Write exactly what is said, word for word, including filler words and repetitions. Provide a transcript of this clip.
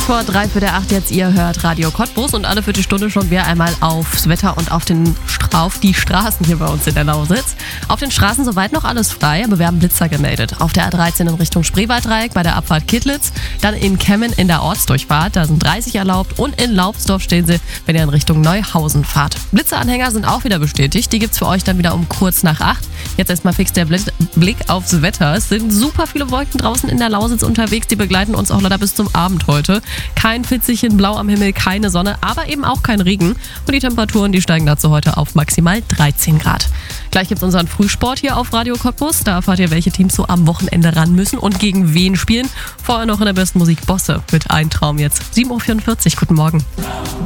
vor drei für der acht jetzt, ihr hört Radio Cottbus und alle Viertelstunde schon wir einmal aufs Wetter und auf, den, auf die Straßen hier bei uns in der Lausitz. Auf den Straßen soweit noch alles frei, aber wir haben Blitzer gemeldet. Auf der A dreizehn in Richtung Spreewalddreieck bei der Abfahrt Kittlitz, dann in Kemmen in der Ortsdurchfahrt, da sind dreißig erlaubt und in Laubsdorf stehen sie, wenn ihr in Richtung Neuhausen fahrt. Blitzeranhänger sind auch wieder bestätigt, die gibt's für euch dann wieder um kurz nach acht. Jetzt erstmal fix der Blick aufs Wetter. Es sind super viele Wolken draußen in der Lausitz unterwegs, die begleiten uns auch leider bis zum Abend heute. Kein Fitzelchen Blau am Himmel, keine Sonne, aber eben auch kein Regen. Und die Temperaturen, die steigen dazu heute auf maximal dreizehn Grad. Gleich gibt's unseren Frühsport hier auf Radio Cottbus. Da erfahrt ihr, welche Teams so am Wochenende ran müssen und gegen wen spielen. Vorher noch in der besten Musik Bosse mit Ein Traum jetzt. sieben Uhr vierundvierzig, guten Morgen.